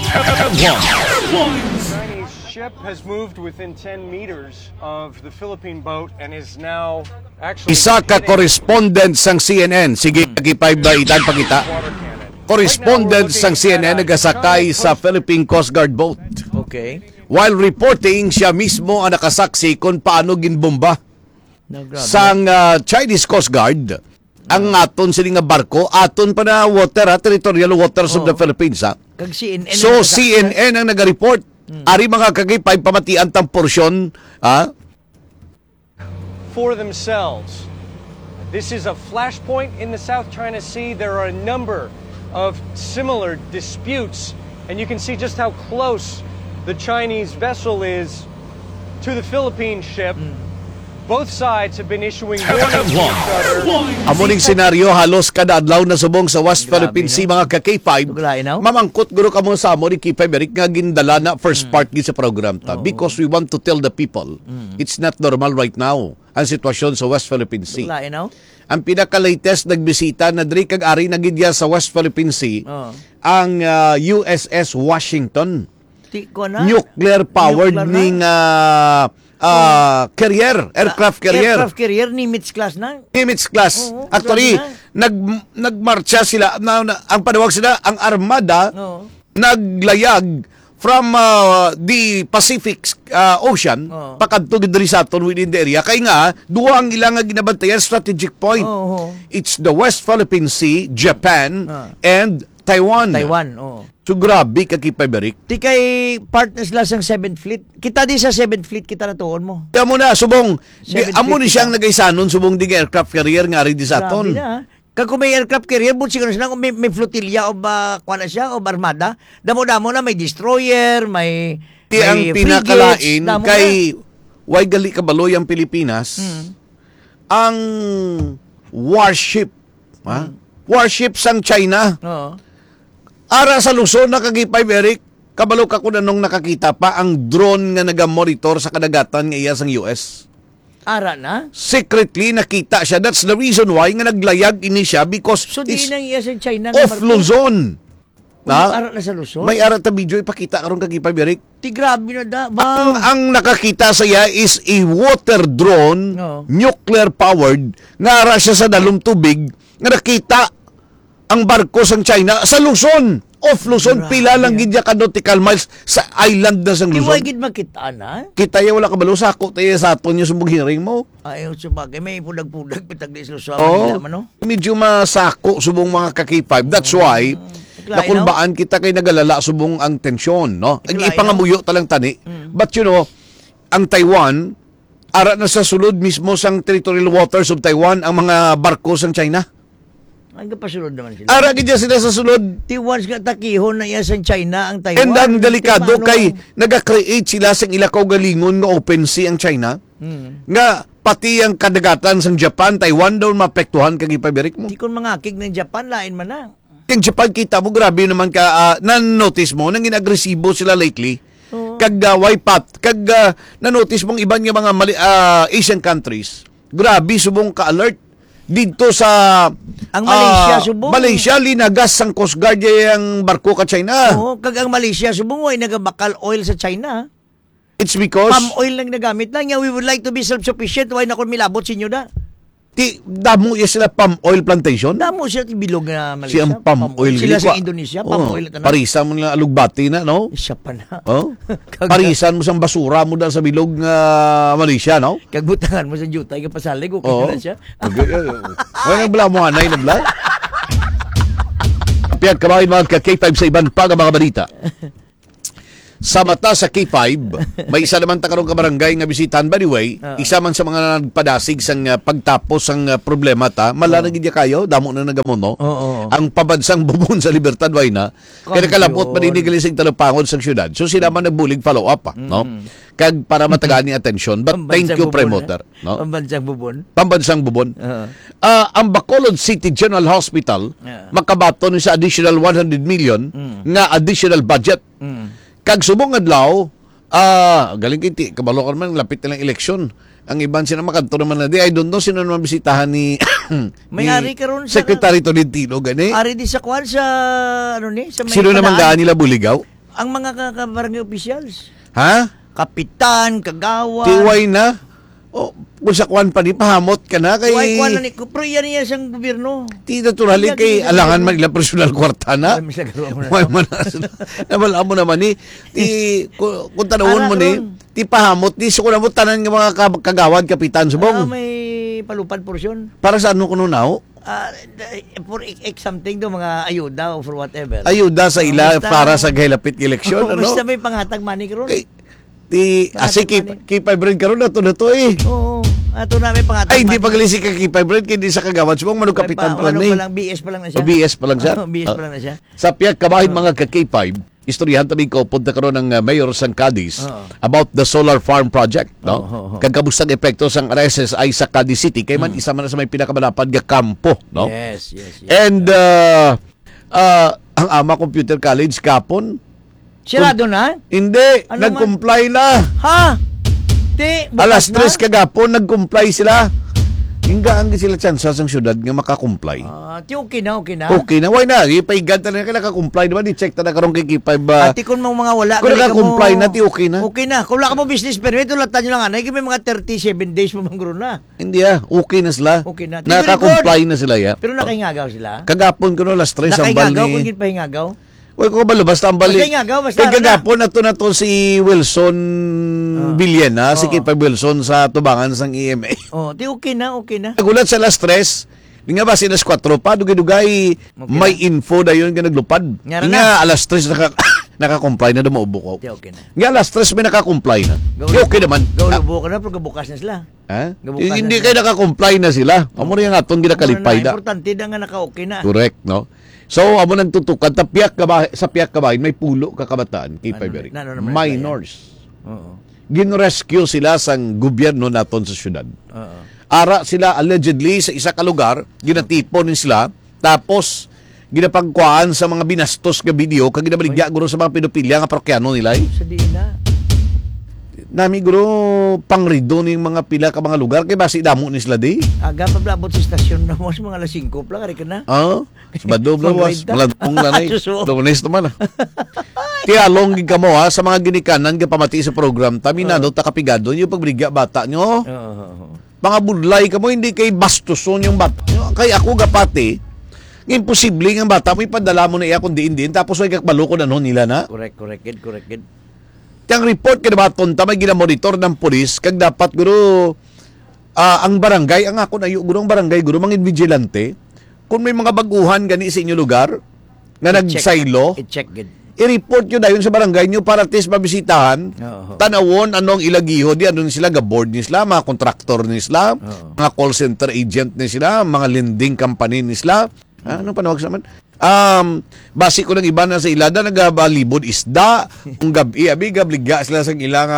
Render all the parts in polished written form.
Chinese ship has moved within 10 meters of the Philippine boat and is now actually Isa ka correspondent sang CNN. Sige, nag-5 ba itan pakita? Correspondent sang CNN nagasakay sa Philippine Coast Guard boat. Okay. While reporting, siya mismo ang nakasaksi kung paano ginbomba sang Chinese Coast Guard ang aton sila nga barko, aton pa na water, territorial waters of the Philippines. Kag CNN So CNN ang nag-report. Ari mga kagipay pamatian tang porsyon for themselves. This is a flashpoint in the South China Sea. There are a number of similar disputes, and you can see just how close the Chinese vessel is to the Philippine ship. Both sides have been issuing warnings to each other. Amuning senaryo halos kada adlaw na subong sa West Philippine Sea mga ka-K5. Mamangkot guro ka mo sa amo ni K5 Eric nga gindala na first part gi sa program ta because we want to tell the people it's not normal right now ang sitwasyon sa West Philippine Sea. Ang pinaka-latest nagbisita na diri kag ari na gidya sa West Philippine Sea ang USS Washington. Nuclear powered ning carrier, aircraft carrier. Aircraft carrier, Nimitz class na. Nimitz class. Actually, nagmarcha sila, ang panawag sila, ang armada, naglayag from the Pacific Ocean, pakadto diri sa aton within the area. Kaya nga, duha ang ilang ginabantayan strategic point. It's the West Philippine Sea, Japan, and Taiwan. So grabe kakipay Berik. Di kay partners lang sang 7th Fleet. Kita di sa 7th Fleet kita natuon mo. Kaya mo na, subong, amo ni siyang nagaisanon, subong di aircraft carrier nga rin di sa aton. Kag kung may aircraft carrier, bunsi ko na sila, kung may flotilla o ba, kuha na siya, o armada, damo-damo na, may destroyer, may ang pinakalain, kay why gali kabaloy ang Pilipinas, ang warship, warship sang China, ara sa Luzon nakagipay Eric, kabalo ka kung anong nakakita pa ang drone nga nagamonitor sa kadagatan nga iya sang US. Ara na? Secretly nakita siya. That's the reason why nga naglayag ini siya because so, it's nang iya sa China off Luzon. Ara na sa Luzon? May ara ta video ipakita karon kagipay Eric. Ti grabe na da. Ang nakakita sa iya is a water drone, nuclear powered, nga ara siya sa dalom tubig nga nakita ang barko sang China sa Luzon. Off Luzon, pila lang gidya ka nautical miles sa island na sang Luzon. Iway gid makita na? Kita ya wala kabalo sako tayo sa aton yung subong hearing mo. Ayaw sabagay, may pudag-pudag pitag di sa Luzon. Medyo masako subong mga kakipay. That's why, nakulbaan kita kay nagalala subong ang tensyon, no? Ang ipangamuyo talang tani. But you know, ang Taiwan, ara na sa sulod mismo sang territorial waters of Taiwan ang mga barko sang China. Ang pasulod naman sila. Ara gidya sila sa sulod. Tiwans nga takihon na iya sa China ang Taiwan. And ang delikado kay naga-create sila sang ilakaw galingon nga open sea ang China. Nga pati ang kadagatan sang Japan, Taiwan daw mapektuhan kag ipaberik mo. Di kon mangakig ng Japan lain man na. Yung Japan kita mo grabe naman ka na-notice mo nang ginagresibo sila lately. Kag wipeout, kag na-notice mong iban nga mga Asian countries. Grabe subong ka-alert. Dito sa ang Malaysia subong Malaysia linagas sang Coast Guard yung barko ka China. Kag ang Malaysia subong way nagabakal oil sa China. It's because palm oil lang nagamit lang. We would like to be self-sufficient. Why na kung milabot sa inyo da? Damo sila palm oil plantation? Damo sila bilog na Malaysia. Siyang palm oil. Sila sa Indonesia, palm oil. Parisan mo na alugbati na, no? Isa pa na. Parisan mo sang basura mo na sa bilog Malaysia, no? Kagbutangan mo sa jutay ka pasalig. Okay na siya. Wala nabla mo, anay nabla. Piyag kabahin mga ka-K5 sa iban pa mga balita. Sa mata sa K5, may isa naman ta karong kabarangay nga bisitahan. By the way, isa man sa mga nagpadasig sang pagtapos sang problema ta, malanag gid kayo, damo na nagamono. Ang pabansang bubon sa Libertad way na. Kaya kalapot maninigilis ang talapangod sa syudad. So sila man nagbulig follow up, no? Kag para matagaan ni atensyon. But thank you Premoter, no? Pambansang bubon. Pambansang bubon. Ang Bacolod City General Hospital makabaton sa additional 100 million nga additional budget. Kag subong adlaw, galing kiti, kabalo ka naman, lapit na lang eleksyon. Ang iban sila makanto naman na di, I don't know sino naman bisitahan ni may ari karon sa Secretary Tolentino, gani? Ari di sa kwan sa, ano ni? Sa sino naman gaan nila buligaw? ang mga barangay officials. Ha? Kapitan, kagawan. Tiway na? O, kung sa kwan pa ni, pahamot ka na kay... Tiway kwan na ni, pero yan niya siyang gobyerno. Ti naturally kay alangan man ilang personal kwarta na. Why man na mo naman ni. Ti, kung tanawon mo ni, ti pahamot, ti suko na mo tanan ng mga kagawan, kapitan, subong. May palupad porsyon. Para sa ano kuno now? For something do mga ayuda or for whatever. Ayuda sa ila para sa gahilapit eleksyon, ano? Basta may panghatag money karon. Asi keep hybrid karon na to eh. Oo. Ato na may pangatag. Ay, hindi pagalisi ka keep hybrid, hindi sa kagawan. Subong manong kapitan pa lang ni. BS pa lang na siya. BS pa lang siya? BS pa lang na siya. Sa piyak kabahin mga ka-K5, istoryahan tabi ko, punta karon ng Mayor San Cadiz about the solar farm project. No? Kagkabustang epekto sang RSSI sa Cadiz City, kay man isa man sa may pinakamalapad nga kampo. No? Yes. And ang Ama Computer College kapon, sirado na? hindi, Ano nag-comply na. Ha? Di, Alas 3 kagapon, nag-comply sila. Hingga ang sila tsansa sa syudad nga makakomply. Di okay na. Okay na, why na? Ipaigan ta na kaya nakakomply naman, i-check ta na karong kay K5 ba? Ati kung mga wala. Kung nakakomply na, ti okay na. Okay na. Kung wala ka mo business permit, ulatan nyo lang anay. May mga 37 days mo mangguro na. Hindi okay na sila. Okay na. Nakakomply na sila ya. Pero nakahingagaw sila. Kagapon ko no, alas 3 ang bal Nakahingagaw, kung ni... hindi pahingagaw. Uy, ko balo, basta ang bali. Basta Kay kagapon na to si Wilson Villena, si K5 Wilson sa tubangan sang EMA. Di okay na. Nagulat sa alas 3, nga ba sinas 4 pa, dugay-dugay, may info na yun nga naglupad. Nga alas 3 naka-comply na dumaubo ko. Okay na. Nga alas 3 may naka-comply na. Okay naman. Gawlubo ka na, pero gabukas na sila. Ha? Hindi kayo naka-comply na sila. Amo na yung atong ginakalipay na. Importante na nga naka-okay na. Correct, no? So, amo nang tutukan, sa piyak kabahin, may pulo kakabataan, K5 Eric. Minors. Ginrescue sila sa gobyerno naton sa syudad. Ara sila allegedly sa isa ka lugar, ginatipon sila, tapos ginapagkuhaan sa mga binastos nga video, kag ginabaligya guro sa mga pedopilya nga parokyano nila. Sa diin na. Nami guro pangrido ning mga pila ka mga lugar kay basi damo ni sila di. Aga paglabot sa stasyon na mo mga alas 5 lang ari ka na. Sabado blawas, malantong lanay. Lunes naman. Ti along gid kamo sa mga ginikanan nga pamati sa program taminado ta kapigado yung pagbrigya bata nyo. Mga budlay kamo hindi kay bastuson yung bata. Kay ako gapati imposible nga bata mo ipadala mo na iya kundi din tapos ay kakbalo ko na no nila na. Correct. Ang report kaya baton ta may ginamonitor ng pulis kag dapat guro ang barangay ang ako na guro ang barangay guro mga vigilante kung may mga baguhan gani sa inyo lugar nga nagsaylo i-check gid i-report nyo dayon sa barangay nyo para tis mabisitahan tanawon anong ilagiho di ano sila ga-board ni sila mga kontraktor ni sila mga call center agent ni sila mga lending company ni sila anong panawag sa man basi ko ng iba na sa ilada nagabalibod isda kung gabi gabligya sila sa ilang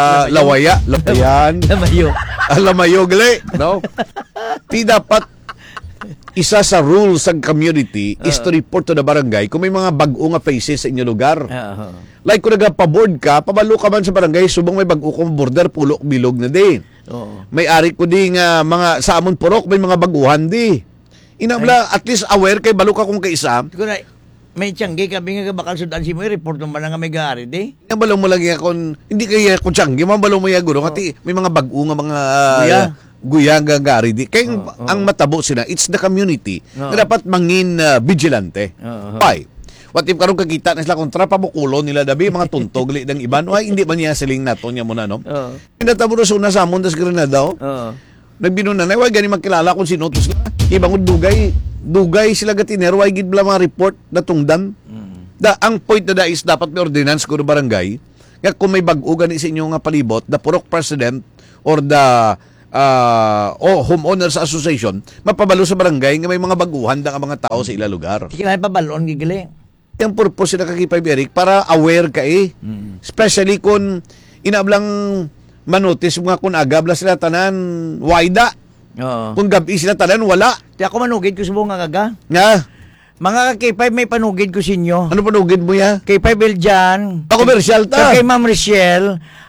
lawayan lamayo gali no ti dapat isa sa rules ng community is to report to the barangay kung may mga bag-o nga faces sa inyo lugar like kung nagapaboard ka pabalo ka man sa barangay subong may bag-o kong border pulok bilog na di may ari ko di nga mga sa amon purok may mga baguhan di inabla at least aware kay balo ka kung kaisa. May tiyanggi kami nga bakal sudan si mo report mo nga may gaari di. Ang balo mo lang kon hindi kay kun tiyanggi man balo mo ya guro ngati may mga bag-o nga mga guya nga gari di. Kay ang matabo sila it's the community na dapat mangin vigilante. Why? What if karong kakita na sila kontra pabukulo nila dabi mga tuntog li ng iban ay hindi man niya siling nato niya mo na no. Pinatabo ro una sa amon das Granada. Nagbinuna na, wag gani magkilala kung sino to sila. Ibang dugay sila gatinero, wag gid bla mga report na tungdan. Ang point na is dapat may ordinance ko barangay. Kaya kung may bag-o gani sa inyo nga palibot, the purok president or the homeowners association, mapabalo sa barangay nga may mga baguhan da nga mga tao sa ila lugar. Sige na pabalon gigili. Yung purpose sila kay Eric para aware ka Especially kung inablang manotis mga kung agabla sila tanan wayda. Kung gabi sila tanan wala. Di ako manugid ko subong nga kaga. Nga. Mga K5 may panugid ko sinyo. Ano panugid mo ya? K5 Beljan. Commercial ta. Kay Ma'am Richelle.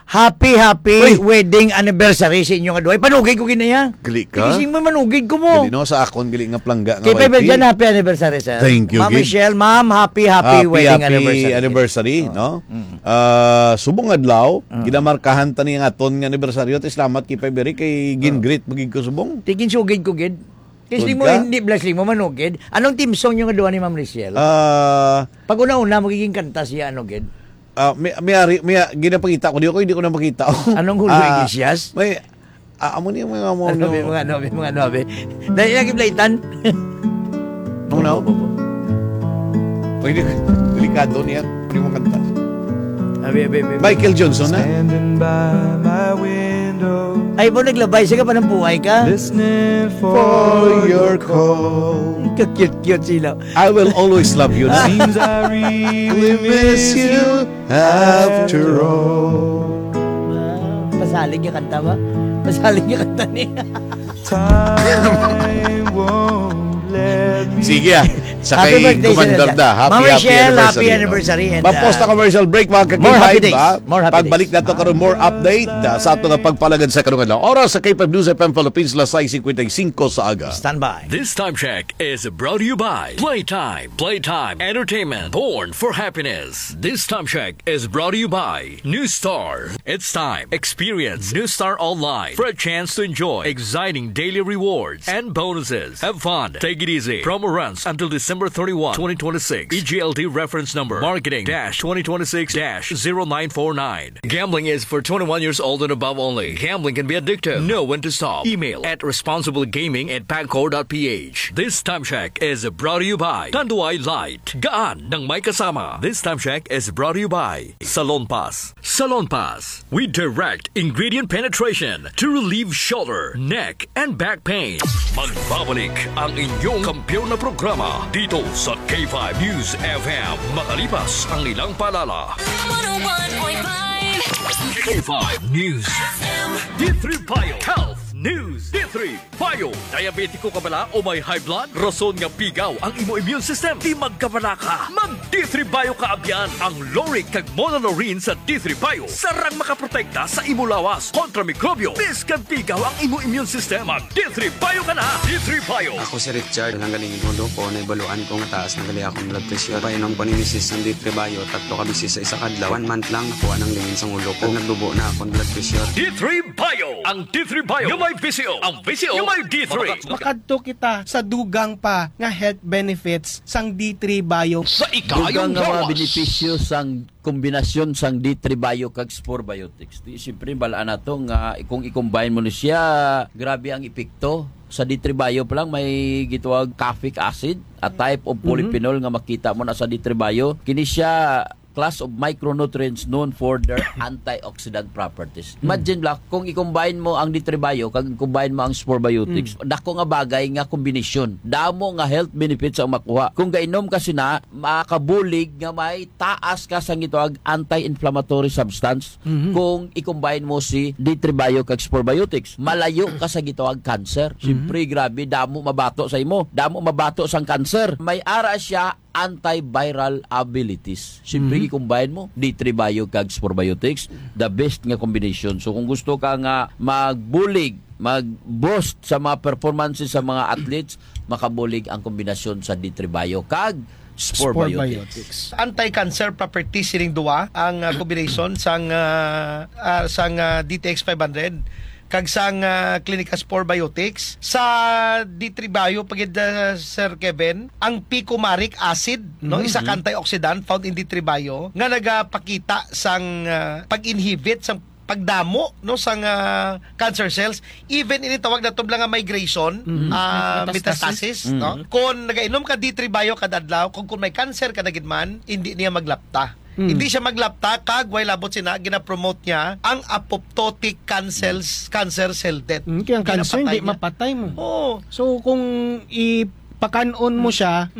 happy Uy. wedding anniversary sa inyong aduay. Panugid ko ginaya. Gali ka? Kasi mo manugid ko mo. Gali no sa akon gali nga plangga nga Kay Pepe YT. dyan, happy anniversary, sir. Thank you, Ma'am Gid. Michelle, ma'am, happy wedding anniversary. no? Subong adlaw, ginamarkahan ta ni nga aton nga anibersaryo at salamat kay Pepe kay gingreet magig ko subong. Tigin sugid ko, Gid. Kasi Good mo ka? hindi blasling mo manugid. Anong team song yung aduan ni Ma'am Michelle? Pag una-una, magiging kanta siya, ano, Gid? may ginapakita ko, hindi ko na makita. Anong Julio Iglesias? May amo ni mga mo Ano, mga nobe. Dahil lagi playtan. no. Pwede delikado niya. Pwede mo kanta. Michael Johnson na. Standing by my window, Ay mo naglabay siya ka pa ng buhay ka. listening For your call, Cute sila. I will always love you. Seems I really miss you after all. Pasalig yung kanta ba? Pasalig yung kanta niya. Time won't let me. Sige Happy sakay birthday, kumandar sir. na. Ma'am Michelle, happy anniversary. And, Mapos na commercial break mga more happy kakibay. days. More happy Pagbalik na to karon more update sa ato nga pagpalagad sa karong adlaw. Oras sa K5 News FM Philippines lasay 55 sa aga. stand by. This time check is brought to you by Playtime. Playtime Entertainment. Born for happiness. This time check is brought to you by New Star. It's time. Experience New Star Online for a chance to enjoy exciting daily rewards and bonuses. Have fun. Take it easy. Promo runs until December 31, 2026. EGLD reference number marketing-2026-0949. Gambling is for 21 years old and above only. Gambling can be addictive. Know when to stop. Email at responsiblegaming@pagcor.ph. This time check is brought to you by Tanduay Light. Gaan ng may kasama. This time check is brought to you by Salon Pass. Salon Pass. We direct ingredient penetration to relieve shoulder, neck, and back pain. Magbabalik ang inyong kampiyon na programa dito sa K5 News FM. Makalipas ang ilang paalala. 101.5 K5 News FM. D3 Bio Health News. D3 Bio. Diabetiko ka bala o may high blood? Rason nga pigaw ang imo immune system. Di magkabala ka. Mag D3 Bio ka abyan. Ang Loric kag Monolaurin sa D3 Bio. Sarang makaprotekta sa imo lawas kontra mikrobyo. Biskan pigaw ang imo immune system. Mag D3 Bio ka na. D3 Bio. Ako si Richard, nanggaling inulo ko, naibaluan ko nga taas ng gali akong blood pressure. Painom ko ni Mrs. ng D3 Bio, tatlo ka bisis sa isa kadlaw. 1 month lang nakuha ng lingin sa ulo ko. Nagdubo na akong blood pressure. D3 Bio. Ang D3 Bio. Yung may PCO. Ang PCO. Yung may D3. Makadto kita sa dugang pa nga health benefits sang D3 Bio. Sa Dugang ikayong nga mga gawas. benepisyo sang kombinasyon sang D3 Bio kag Spore Biotics. Di siyempre balaan nato nga kung i-combine mo ni siya, grabe ang epekto. Sa D3 Bio pa lang may gitawag caffeic acid, a type of polyphenol nga makita mo na sa D3 Bio. Kini siya class of micronutrients known for their antioxidant properties. Imagine lang, kung i-combine mo ang D3 Bio, kag i-combine mo ang Spore Biotics, dako nga bagay nga kombinasyon. Damo nga health benefits ang makuha. Kung gainom kasi na, makabulig nga may taas ka sa gitawag anti-inflammatory substance kung i-combine mo si D3 Bio kag Spore Biotics. Malayo ka sa gitawag cancer. Siyempre, grabe, damo mabato sa imo. Damo mabato sang cancer. May ara siya antiviral abilities. Siyempre, i-combine mo D3 Bio kag Spore Biotics, the best nga combination. So kung gusto ka nga magbulig, mag-boost sa mga performances sa mga athletes, makabulig ang kombinasyon sa D3 Bio kag Spore Biotics. Anti-cancer properties sining duwa ang combination sang DTX 500 kag sang Clinica Spore Biotics sa D3 Bio pagid Sir Kevin ang picomaric acid no isa ka antioxidant found in D3 Bio nga nagapakita sang pag-inhibit sang pagdamo no sang cancer cells even ini tawag na tubla nga migration metastasis no kung nagainom ka D3 Bio kada adlaw kung may cancer ka na gid man hindi niya maglapta. Hindi siya maglapta kag way labot sina gina-promote niya ang apoptotic cancer cell death. Kaya ang cancer hindi Ginapatay niya. mapatay mo. Oo. So kung ipakanon mo siya,